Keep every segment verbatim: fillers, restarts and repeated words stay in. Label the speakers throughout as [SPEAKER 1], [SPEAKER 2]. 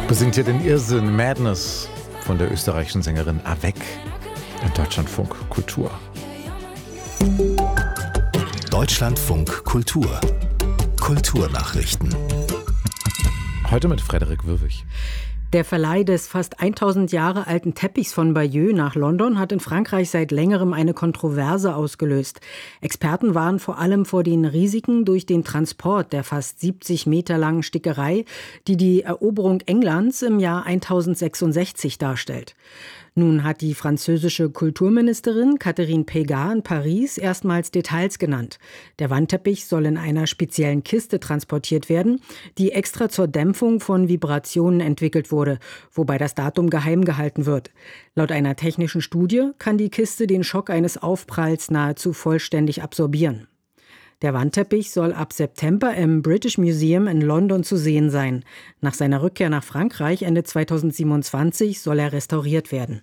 [SPEAKER 1] Besingt hier den Irrsinn Madness von der österreichischen Sängerin Avec in Deutschlandfunk Kultur.
[SPEAKER 2] Deutschlandfunk Kultur. Kulturnachrichten.
[SPEAKER 1] Heute mit Frederik Wirwig.
[SPEAKER 3] Der Verleih des fast tausend Jahre alten Teppichs von Bayeux nach London hat in Frankreich seit längerem eine Kontroverse ausgelöst. Experten warnen vor allem vor den Risiken durch den Transport der fast siebzig Meter langen Stickerei, die die Eroberung Englands im Jahr tausendsechsundsechzig darstellt. Nun hat die französische Kulturministerin Catherine Pégard in Paris erstmals Details genannt. Der Wandteppich soll in einer speziellen Kiste transportiert werden, die extra zur Dämpfung von Vibrationen entwickelt wurde, wobei das Datum geheim gehalten wird. Laut einer technischen Studie kann die Kiste den Schock eines Aufpralls nahezu vollständig absorbieren. Der Wandteppich soll ab September im British Museum in London zu sehen sein. Nach seiner Rückkehr nach Frankreich Ende zweitausendsiebenundzwanzig soll er restauriert werden.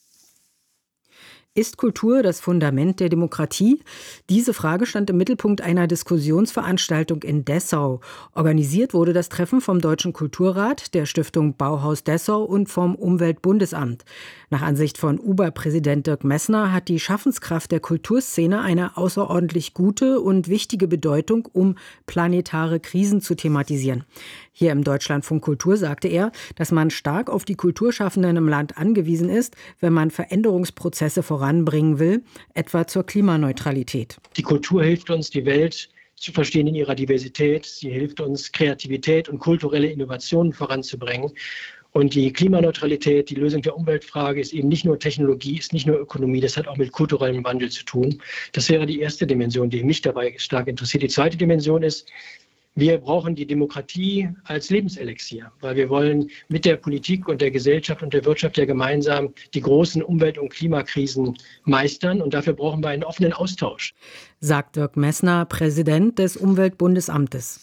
[SPEAKER 3] Ist Kultur das Fundament der Demokratie? Diese Frage stand im Mittelpunkt einer Diskussionsveranstaltung in Dessau. Organisiert wurde das Treffen vom Deutschen Kulturrat, der Stiftung Bauhaus Dessau und vom Umweltbundesamt. Nach Ansicht von U B A-Präsident Dirk Messner hat die Schaffenskraft der Kulturszene eine außerordentlich gute und wichtige Bedeutung, um planetare Krisen zu thematisieren. Hier im Deutschlandfunk Kultur sagte er, dass man stark auf die Kulturschaffenden im Land angewiesen ist, wenn man Veränderungsprozesse voranbringen will, etwa zur Klimaneutralität.
[SPEAKER 4] Die Kultur hilft uns, die Welt zu verstehen in ihrer Diversität. Sie hilft uns, Kreativität und kulturelle Innovationen voranzubringen. Und die Klimaneutralität, die Lösung der Umweltfrage ist eben nicht nur Technologie, ist nicht nur Ökonomie, das hat auch mit kulturellem Wandel zu tun. Das wäre die erste Dimension, die mich dabei stark interessiert. Die zweite Dimension ist, wir brauchen die Demokratie als Lebenselixier, weil wir wollen mit der Politik und der Gesellschaft und der Wirtschaft ja gemeinsam die großen Umwelt- und Klimakrisen meistern. Und dafür brauchen wir einen offenen Austausch.
[SPEAKER 3] Sagt Dirk Messner, Präsident des Umweltbundesamtes.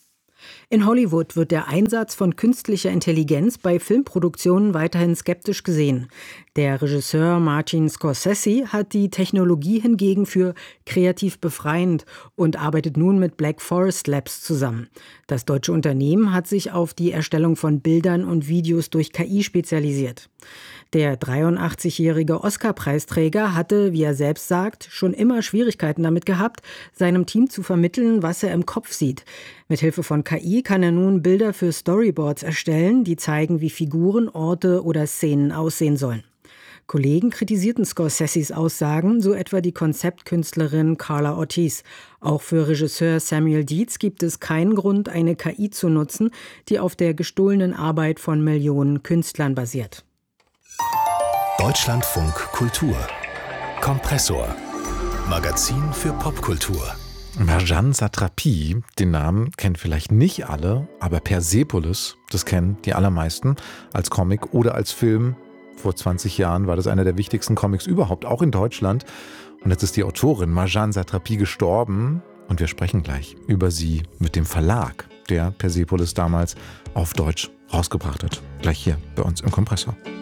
[SPEAKER 3] In Hollywood wird der Einsatz von künstlicher Intelligenz bei Filmproduktionen weiterhin skeptisch gesehen. Der Regisseur Martin Scorsese hat die Technologie hingegen für kreativ befreiend und arbeitet nun mit Black Forest Labs zusammen. Das deutsche Unternehmen hat sich auf die Erstellung von Bildern und Videos durch K I spezialisiert. Der dreiundachtzigjährige Oscar-Preisträger hatte, wie er selbst sagt, schon immer Schwierigkeiten damit gehabt, seinem Team zu vermitteln, was er im Kopf sieht. Mithilfe von K I kann er nun Bilder für Storyboards erstellen, die zeigen, wie Figuren, Orte oder Szenen aussehen sollen. Kollegen kritisierten Scorseses Aussagen, so etwa die Konzeptkünstlerin Carla Ortiz. Auch für Regisseur Samuel Dietz gibt es keinen Grund, eine K I zu nutzen, die auf der gestohlenen Arbeit von Millionen Künstlern basiert.
[SPEAKER 2] Deutschlandfunk Kultur. Kompressor. Magazin für Popkultur.
[SPEAKER 1] Marjane Satrapi, den Namen kennen vielleicht nicht alle, aber Persepolis, das kennen die allermeisten als Comic oder als Film. Vor zwanzig Jahren war das einer der wichtigsten Comics überhaupt, auch in Deutschland. Und jetzt ist die Autorin Marjane Satrapi gestorben und wir sprechen gleich über sie mit dem Verlag, der Persepolis damals auf Deutsch rausgebracht hat. Gleich hier bei uns im Kompressor.